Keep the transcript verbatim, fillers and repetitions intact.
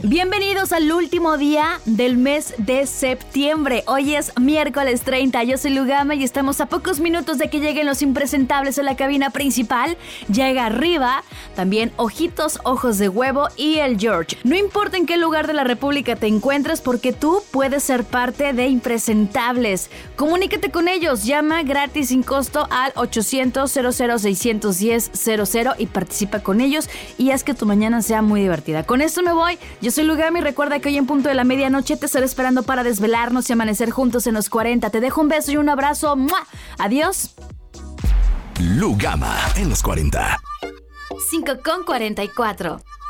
Bienvenidos al último día del mes de septiembre. Hoy es miércoles treinta. Yo soy Lugama y estamos a pocos minutos de que lleguen los impresentables a la cabina principal. Llega Arriba, también Ojitos, Ojos de Huevo y el George. No importa en qué lugar de la República te encuentres, porque tú puedes ser parte de Impresentables. Comunícate con ellos. Llama gratis sin costo al ochocientos, cero cero, seiscientos diez, cero cero y participa con ellos y haz que tu mañana sea muy divertida. Con esto me voy. Yo soy Lugama y recuerda que hoy en punto de la medianoche te estaré esperando para desvelarnos y amanecer juntos en los cuarenta. Te dejo un beso y un abrazo. ¡Mua! Adiós. Lugama en los cuarenta. cinco con cuarenta y cuatro.